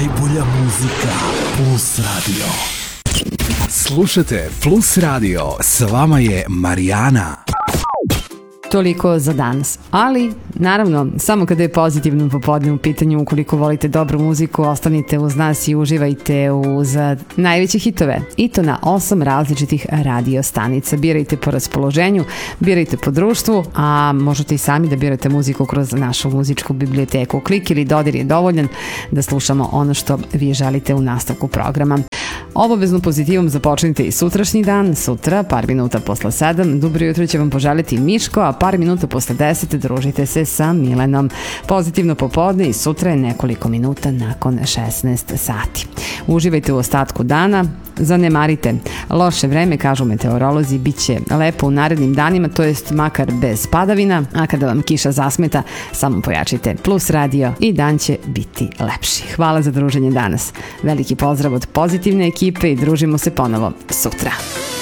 Najbolja muzika Plus Radio. Slušajte Plus Radio, s vama je Marijana. Toliko za danas, ali naravno samo kada je pozitivno popodne u pitanju. Ukoliko volite dobru muziku, ostanite uz nas i uživajte uz najveće hitove, i to na 8 različitih radio stanica. Birajte po raspoloženju, birajte po društvu, a možete i sami da birate muziku kroz našu muzičku biblioteku. Klik ili dodir je dovoljan da slušamo ono što vi želite u nastavku programa. Obavezno pozitivom započnite i sutrašnji dan. Sutra, par minuta posle 7, dobro jutro će vam poželiti Miško, a par minuta posle 10 družite se sa Milenom. Pozitivno popodne i sutra je nekoliko minuta nakon 16 sati. Uživajte u ostatku dana, zanemarite loše vreme, kažu meteorolozi, bit će lepo u narednim danima, to jest makar bez padavina, a kada vam kiša zasmeta, samo pojačite Plus Radio i dan će biti lepši. Hvala za druženje danas. Veliki pozdrav od pozitivne ekipe i družimo se ponovo sutra.